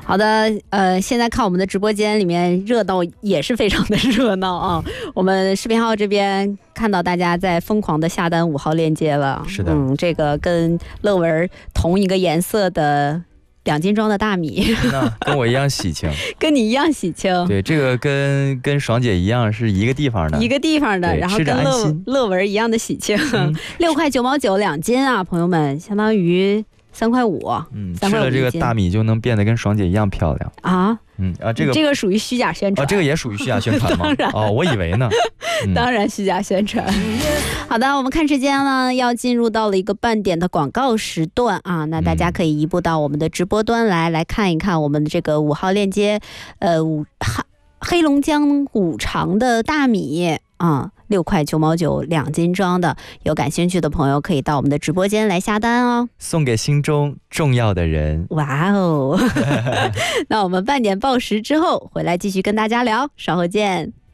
好的，现在看我们的直播间里面热闹也是非常的热闹啊。我们视频号这边看到大家在疯狂的下单5号链接了。 是的， 这个跟乐文同一个颜色的2斤装的大米， 跟我一样喜庆， 跟你一样喜庆。 对，这个跟爽姐一样是一个地方的， 然后跟乐文一样的喜庆。6块9毛92斤啊，朋友们，相当于3块5。 吃了这个大米就能变得跟爽姐一样漂亮啊。 这个属于虚假宣传这个也属于虚假宣传吗？我以为呢。 当然虚假宣传。好的，我们看时间了，要进入到了一个半点的广告时段啊，那大家可以移步到我们的直播端来看一看我们的这个5号链接，黑龙江五常的大米啊。6块9毛92斤装的，有感兴趣的朋友可以到我们的直播间来下单哦， 送给心中重要的人。 哇哦！那我们半点报时之后回来继续跟大家聊，稍后见。